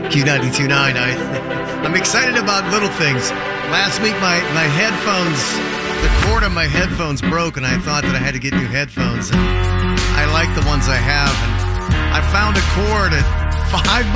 Q92.9. I'm excited about little things. Last week, my headphones, the cord on my headphones broke, and I thought that I had to get new headphones. And I like the ones I have. And I found a cord at $5